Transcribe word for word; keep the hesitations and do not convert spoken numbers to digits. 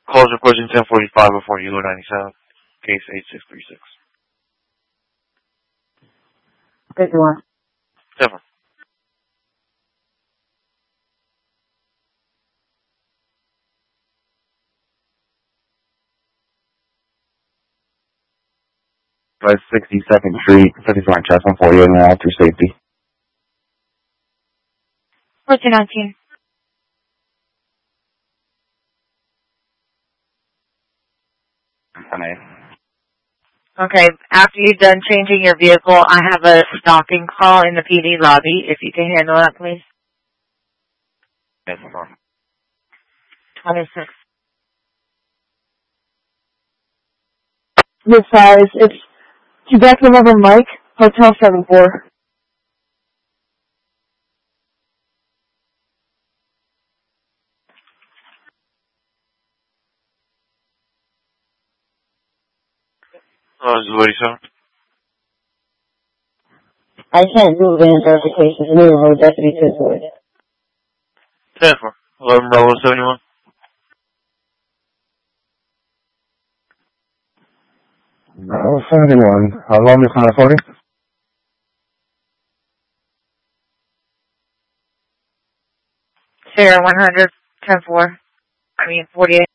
Calls approaching ten forty-five before U ninety-seven. Case eight six three six. fifty-one. Seven. West sixty-second Street, fifty-one Chestnut, forty-eight and a half through safety. fourteen nineteen. Okay, after you've done changing your vehicle, I have a stalking call in the P D lobby. If you can handle that, please. Yes, ma'am. twenty-six. This size, it's Quebec November Mike, Hotel seven four. Oh, this is what he said. I can't do van verification. I need a road deputy to do it. ten four. eleven Bravo seventy-one. Bravo seventy-one. How long is my forty? Sarah one hundred, ten four. I mean, forty-eight.